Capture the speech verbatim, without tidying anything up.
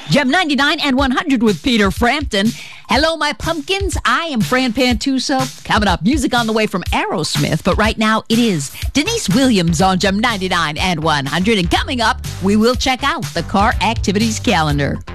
Gem ninety-nine and one hundred with Peter Frampton. Hello, my pumpkins. I am Fran Pantuso. Coming up, music on the way from Aerosmith. But right now, it is Denise Williams on Gem ninety-nine and one hundred. And coming up, we will check out the car activities calendar.